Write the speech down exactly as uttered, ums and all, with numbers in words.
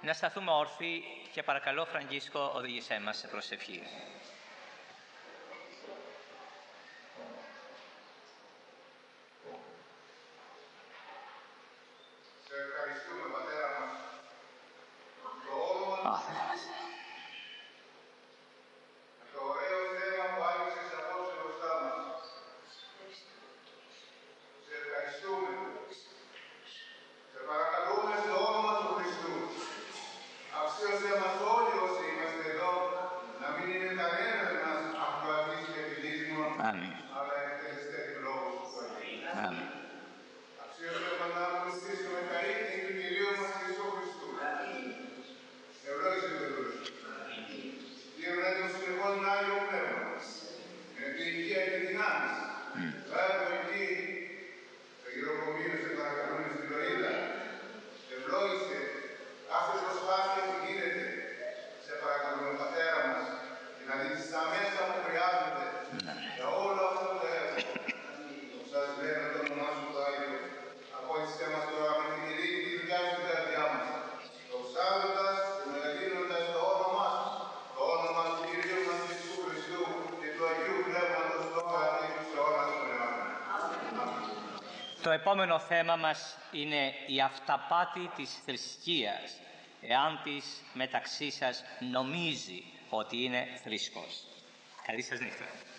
Να σταθούμε όρθιοι και παρακαλώ, Φραγκίσκο, οδήγησέ μας σε προσευχή. Σε ευχαριστούμε, Πατέρα μας. Το όνομα μας. Το ωραίο θέμα που άνοιξες απόψε μπροστά μας. Σε ευχαριστούμε. Σε παρακαλούμε στο όνομα του Χριστού. Αξίωσε μας όλοι όσοι είμαστε εδώ, να μην είναι κανένας μας ακροατής και επιλύσιμων, αλλά εκτελεστές λόγους του Αγίου. Αξίωσε μας να ακολουθήσουμε τα ίχνη του Κυρίου μας Ιησού Χριστού. Ευλόγησε το Θεός. Διευρύνε τον συνεχώς τον Άγιο Πνεύμα, με την υγεία και δυνάμεις. Λάβε εκεί, το γυροκομείο σε παρακαλούμε στην Λωρίδα. Ευλόγησε κάθε προσπάθεια που γίνεται. Σε παρακαλούμε, Πατέρα μας, και να δείξεις τα μέσα που χρειάζονται για όλο αυτό το έργο. Σας λέμε το όνομά σου το Άγιο. Απόκρισέ μας τώρα με την ειρήνη τη δικιά σου την καρδιά μας. Δοξάζοντας και μεγαλύνοντας το όνομά σου, το όνομα του Κυρίου μας Ιησού Χριστού και του Αγίου Πνεύματος τώρα και σε όλα του αιώνα. Το επόμενο θέμα μας είναι η αυταπάτη της θρησκείας, εάν της μεταξύ σας νομίζει ότι είναι θρησκός. Καλή σας νύχτα.